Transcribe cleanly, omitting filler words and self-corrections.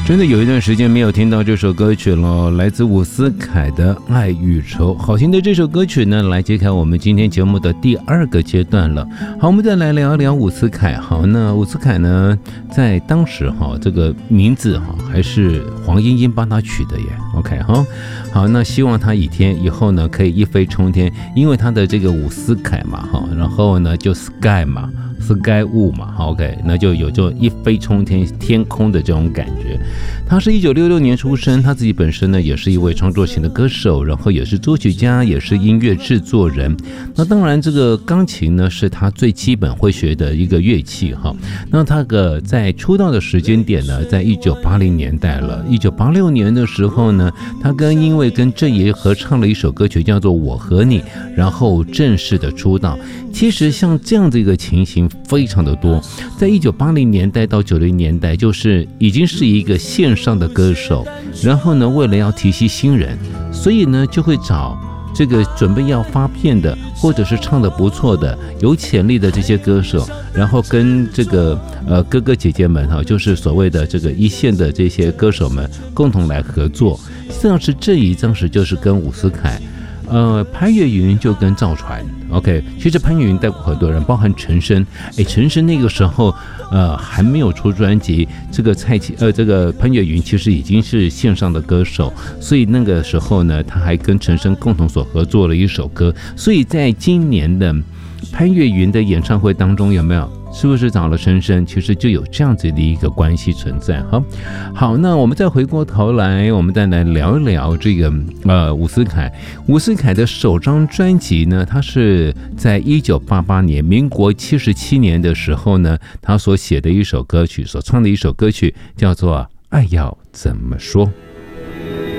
真的有一段时间没有听到这首歌曲了，来自伍思凯的《爱与愁》。好听的这首歌曲呢，来揭开我们今天节目的第2个阶段了。好，我们再来聊一聊伍思凯。好，那伍思凯呢，在当时这个名字还是黄莺莺帮他取的耶。OK 好，那希望他以后呢可以一飞冲天，因为他的这个伍思凯嘛然后呢就 Sky 嘛。Sky 雾嘛 ，OK， 那就有这一飞冲天空的这种感觉。他是1966年出生，他自己本身呢也是一位创作型的歌手，然后也是作曲家，也是音乐制作人。那当然，这个钢琴呢是他最基本会学的一个乐器那他在出道的时间点呢，在1980年代了。1986年的时候呢，他因为跟郑怡合唱了一首歌曲叫做《我和你》，然后正式的出道。其实像这样的一个情形非常的多，在1980年代到90年代，就是已经是一个线上的歌手，然后呢，为了要提携新人，所以呢就会找这个准备要发片的，或者是唱得不错的、有潜力的这些歌手，然后跟这个哥哥姐姐们就是所谓的这个一线的这些歌手们共同来合作。像是郑怡当时就是跟伍思凯。潘越云就跟赵传 ，OK， 其实潘越云带过很多人，包含陈升。陈升那个时候还没有出专辑，这个潘越云其实已经是线上的歌手，所以那个时候呢，他还跟陈升共同所合作了一首歌。所以在今年的潘越云的演唱会当中，有没有？是不是找了陈升？其实就有这样子的一个关系存在好，那我们再回过头来，我们再来聊一聊这个伍思凯。伍思凯的首张专辑呢，他是在1988年，民国77年的时候呢，他所写的一首歌曲，所唱的一首歌曲叫做《爱要怎么说》。